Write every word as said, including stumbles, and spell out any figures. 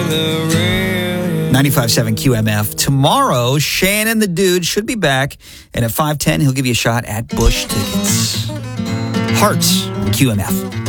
the real. ninety-five point seven Q M F. Tomorrow, Shannon the Dude should be back. And at five ten, he'll give you a shot at Bush tickets. Hearts, Q M F.